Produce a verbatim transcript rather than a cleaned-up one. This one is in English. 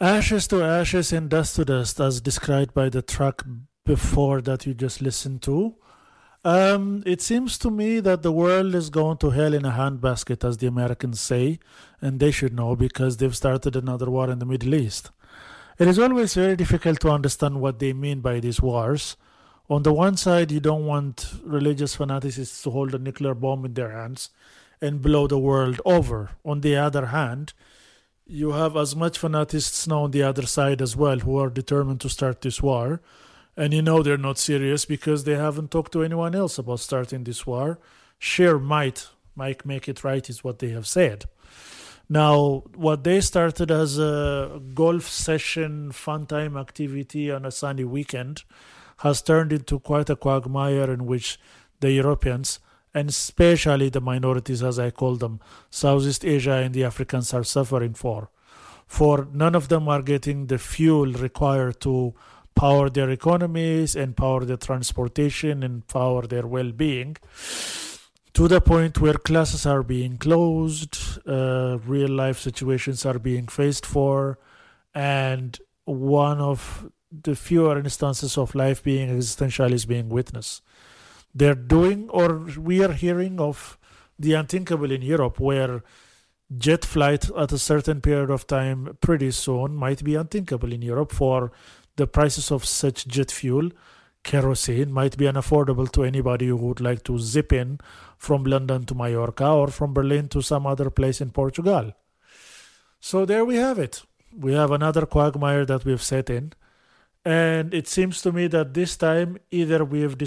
Ashes to ashes and dust to dust, as described by the track before that you just listened to. Um, it seems to me that the world is going to hell in a handbasket, as the Americans say, and they should know because they've started another war in the Middle East. It is always very difficult to understand what they mean by these wars. On the one side, you don't want religious fanatics to hold a nuclear bomb in their hands and blow the world over. On the other hand, you have as much fanatics now on the other side as well who are determined to start this war. And you know they're not serious because they haven't talked to anyone else about starting this war. Sheer might might make it right is what they have said. Now, what they started as a golf session, fun time activity on a sunny weekend has turned into quite a quagmire in which the Europeans, and especially the minorities as I call them, Southeast Asia and the Africans are suffering for. For none of them are getting the fuel required to power their economies and power their transportation and power their well-being, to the point where classes are being closed, uh, real-life situations are being faced for, and one of the fewer instances of life being existential is being witnessed. They're doing, or we are hearing of the unthinkable in Europe, where jet flight at a certain period of time pretty soon might be unthinkable in Europe for the prices of such jet fuel. Kerosene might be unaffordable to anybody who would like to zip in from London to Mallorca or from Berlin to some other place in Portugal. So there we have it. We have another quagmire that we've set in. And it seems to me that this time either we have